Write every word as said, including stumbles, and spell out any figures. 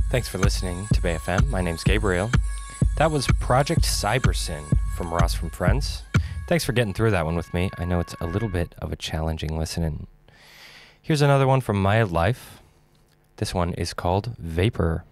Thanks for listening to Bay F M. My name's Gabriel. That was Project Cybersyn from Ross from Friends. Thanks for getting through that one with me. I know it's a little bit of a challenging listening. Here's another one from My Life. This one is called Vapor.